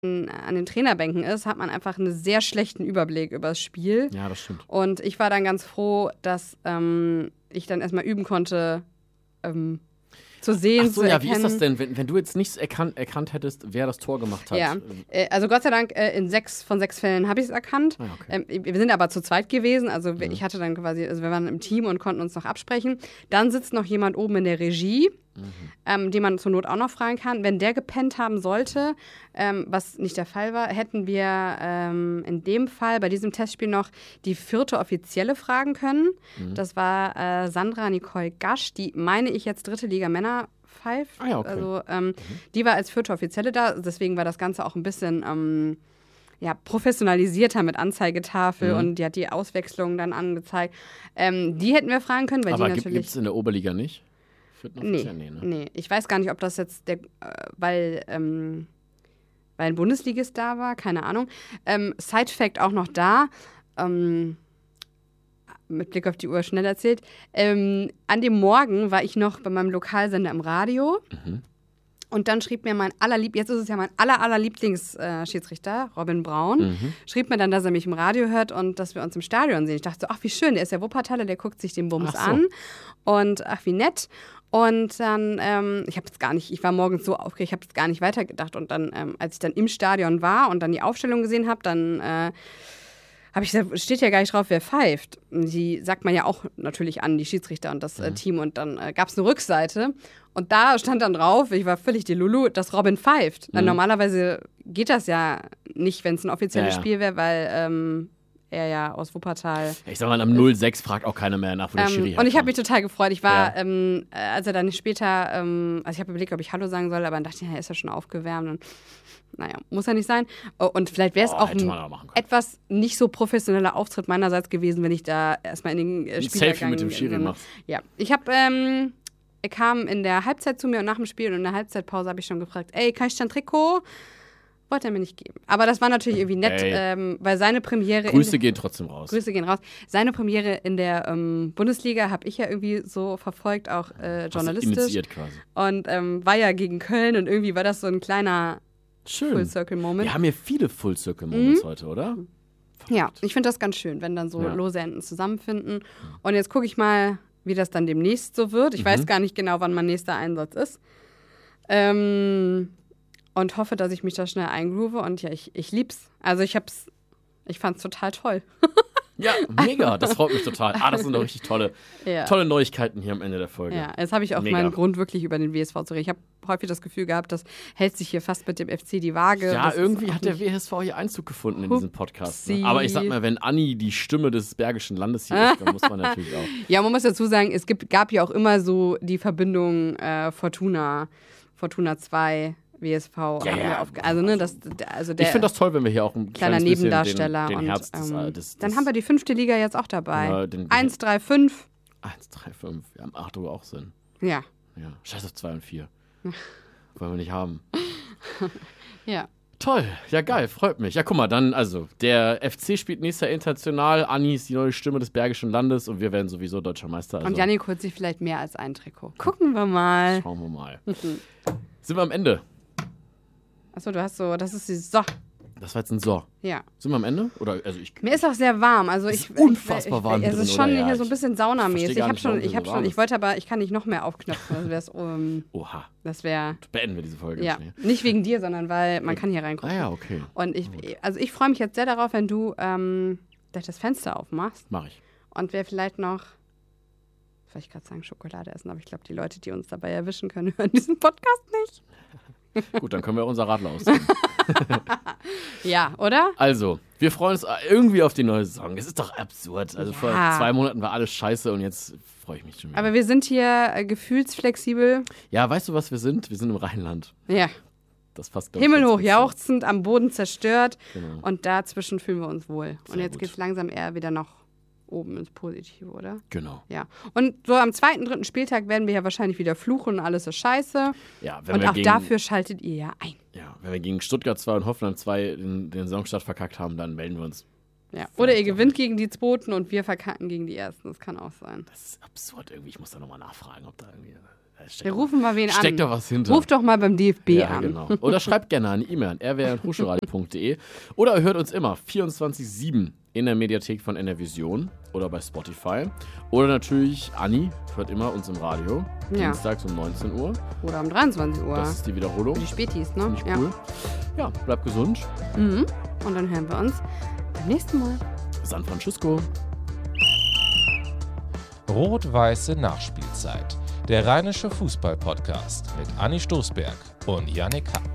an den Trainerbänken ist, hat man einfach einen sehr schlechten Überblick über das Spiel. Ja, das stimmt. Und ich war dann ganz froh, dass ich dann erstmal üben konnte, zu sehen, Ach so, zu ja, erkennen. wie ist das denn, wenn du jetzt nicht erkannt hättest, wer das Tor gemacht hat? Ja, also Gott sei Dank, in 6 von 6 Fällen habe ich es erkannt. Ah, okay. Wir sind aber zu zweit gewesen, also ich hatte dann quasi, also wir waren im Team und konnten uns noch absprechen. Dann sitzt noch jemand oben in der Regie, den man zur Not auch noch fragen kann. Wenn der gepennt haben sollte, was nicht der Fall war, hätten wir in dem Fall bei diesem Testspiel noch die 4. Offizielle fragen können. Das war Sandra Nicole Gasch, die, meine ich, jetzt 3. Liga Männer pfeift. Ah ja, okay. Also die war als 4. Offizielle da, deswegen war das Ganze auch ein bisschen professionalisierter mit Anzeigetafel und die hat die Auswechslung dann angezeigt. Die hätten wir fragen können, weil Aber die natürlich... gibt es in der Oberliga nicht? Nee, ich weiß gar nicht, ob das jetzt weil ein Bundesligist da war, keine Ahnung. Side-Fact auch noch da, mit Blick auf die Uhr schnell erzählt. An dem Morgen war ich noch bei meinem Lokalsender im Radio. Und dann schrieb mir jetzt ist es ja mein aller Lieblingsschiedsrichter, Robin Braun, schrieb mir dann, dass er mich im Radio hört und dass wir uns im Stadion sehen. Ich dachte so, ach wie schön, der ist ja Wuppertaler, der guckt sich den Bums an. Und ach wie nett. Und dann, ich war morgens so aufgeregt, ich habe es gar nicht weitergedacht. Und dann, als ich dann im Stadion war und dann die Aufstellung gesehen habe, dann habe ich gesagt, steht ja gar nicht drauf, wer pfeift. Die sagt man ja auch natürlich an, die Schiedsrichter und das Team. Und dann gab es eine Rückseite. Und da stand dann drauf, ich war völlig die Lulu, dass Robin pfeift. Normalerweise geht das ja nicht, wenn es ein offizielles Spiel wäre, weil er ja aus Wuppertal. Ich sag mal, am 0-6 fragt auch keiner mehr nach, wo der Schiri Und ich habe mich total gefreut. Ich war, als er dann später, also ich habe überlegt, ob ich Hallo sagen soll, aber dann dachte ich, er ist ja schon aufgewärmt. Und naja, muss ja nicht sein. Und vielleicht wäre es auch ein etwas nicht so professioneller Auftritt meinerseits gewesen, wenn ich da erstmal in den Spielergang... Selfie mit dem Schiri machst. Ja, er kam in der Halbzeit zu mir und nach dem Spiel und in der Halbzeitpause habe ich schon gefragt, ey, kann ich dein Trikot? Wollte er mir nicht geben. Aber das war natürlich irgendwie nett, weil seine Premiere... Grüße gehen trotzdem raus. Grüße gehen raus. Seine Premiere in der Bundesliga habe ich ja irgendwie so verfolgt, auch journalistisch. Initiiert quasi. Und war ja gegen Köln und irgendwie war das so ein kleiner Full-Circle-Moment. Wir haben hier viele Full-Circle-Moments heute, oder? Verrückt. Ja, ich finde das ganz schön, wenn dann so lose Enden zusammenfinden. Und jetzt gucke ich mal, wie das dann demnächst so wird. Ich weiß gar nicht genau, wann mein nächster Einsatz ist. Und hoffe, dass ich mich da schnell eingroove. Und ja, ich lieb's. Also ich fand's total toll. Ja, mega. Das freut mich total. Das sind doch richtig tolle Neuigkeiten hier am Ende der Folge. Ja, jetzt habe ich auch meinen Grund, wirklich über den WSV zu reden. Ich habe häufig das Gefühl gehabt, das hält sich hier fast mit dem FC die Waage. Ja, irgendwie hat der WSV hier Einzug gefunden in diesen Podcast. Ne? Aber ich sag mal, wenn Anni die Stimme des Bergischen Landes hier ist, dann muss man natürlich auch. Ja, man muss dazu sagen, gab ja auch immer so die Verbindung Fortuna 2, WSV. Ja. Also, ne, ich finde das toll, wenn wir hier auch ein kleiner Nebendarsteller den und Herz dann haben wir die 5. Liga jetzt auch dabei. 1, 3, 5. 1, 3, 5. Ja, 8 Uhr auch Sinn. Ja. Scheiß auf 2 und 4. Wollen wir nicht haben. Ja. Toll, ja geil, freut mich. Ja, guck mal, dann, also, der FC spielt nächstes Jahr international, Anni ist die neue Stimme des Bergischen Landes und wir werden sowieso Deutscher Meister. Also. Und Jannik holt sich vielleicht mehr als ein Trikot. Gucken wir mal. Schauen wir mal. Sind wir am Ende? Achso, das ist die Das war jetzt ein So. Ja. Sind wir am Ende? Mir ist auch sehr warm. Also ist unfassbar warm. Es ist schon hier so ein bisschen saunamäßig. Ich wollte aber, ich kann nicht noch mehr aufknöpfen. Also Oha. Das wäre. Beenden wir diese Folge. Ja. Nicht wegen dir, sondern weil man kann hier reingucken. Ah ja, okay. Und ich freue mich jetzt sehr darauf, wenn du gleich das Fenster aufmachst. Mach ich. Und wer vielleicht noch, soll ich gerade sagen, Schokolade essen, aber ich glaube, die Leute, die uns dabei erwischen können, hören diesen Podcast nicht. Gut, dann können wir unser Radler ausziehen. Ja, oder? Also, wir freuen uns irgendwie auf die neue Saison. Es ist doch absurd. Also vor 2 Monaten war alles scheiße und jetzt freue ich mich schon wieder. Aber wir sind hier gefühlsflexibel. Ja, weißt du, was wir sind? Wir sind im Rheinland. Ja. Das passt, himmelhoch jauchzend, am Boden zerstört. Genau. Und dazwischen fühlen wir uns wohl. Sehr und jetzt gut. geht es langsam eher wieder noch oben ins Positive, oder? Genau. Ja. Und so am 2., 3. Spieltag werden wir ja wahrscheinlich wieder fluchen und alles ist scheiße. Ja, und auch dafür schaltet ihr ja ein. Ja, wenn wir gegen Stuttgart 2 und Hoffenheim 2 den Saisonstart verkackt haben, dann melden wir uns. Ja. Oder ihr gewinnt gegen die 2. und wir verkacken gegen die 1. Das kann auch sein. Das ist absurd irgendwie. Ich muss da nochmal nachfragen, ob da irgendwie... Wir rufen mal wen an. Steckt doch was hinter. Ruf doch mal beim DFB an. Genau. Oder schreibt gerne eine E-Mail an rwr.hochschulradio.de oder hört uns immer 24/7 in der Mediathek von NRVision oder bei Spotify. Oder natürlich, Anni hört immer uns im Radio, dienstags um 19 Uhr. Oder um 23 Uhr. Das ist die Wiederholung. Die Spätis, ne? Finde ich cool. Ja, bleibt gesund. Mhm. Und dann hören wir uns beim nächsten Mal. San Francisco. Rot-Weiße Nachspielzeit. Der Rheinische Fußball-Podcast mit Anni Stoßberg und Yannick Happ.